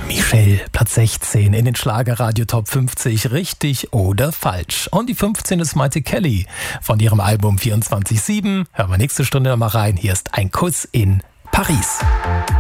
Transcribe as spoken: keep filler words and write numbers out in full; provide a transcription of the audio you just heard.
Michelle, Platz sechzehn in den Schlagerradio Top fünfzig, richtig oder falsch. Und die fünfzehn ist Maite Kelly von ihrem Album vierundzwanzig sieben. Hören wir nächste Stunde nochmal rein. Hier ist Ein Kuss in Paris.